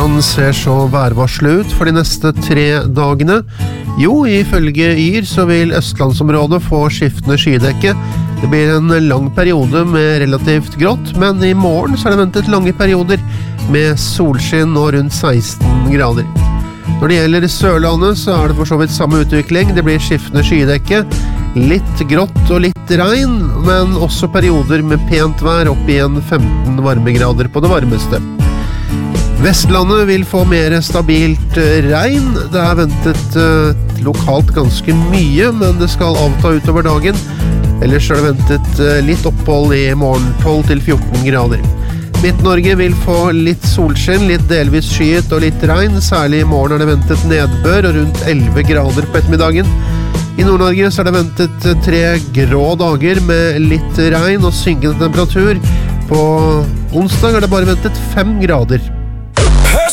Hvordan ser så værvarselet ut for de neste 3 dagene? Jo, ifølge YR så vil Østlandsområdet få skiftende skydekke. Det blir en lang periode med relativt grått, men i morgen så er det ventet lange perioder med solskinn og rundt 16 grader. Når det gjelder Sørlandet så er det for så vidt samme utvikling. Det blir skiftende skydekke, litt grått og litt regn, men også perioder med pent vær opp igjen 15 varmegrader på det varmeste. Vestlandet vil få mer stabilt regn. Det er ventet lokalt ganske mye, men det skal avta utover dagen. Ellers er det ventet litt opphold i morgen, 12-14 grader. Midt-Norge vil få litt solskinn, litt delvis skyet og litt regn. Særlig i morgen er det ventet nedbør og rundt 11 grader på ettermiddagen. I Nord-Norge så er det ventet 3 grå dager med litt regn og synkende temperatur. På onsdag er det bare ventet 5 grader.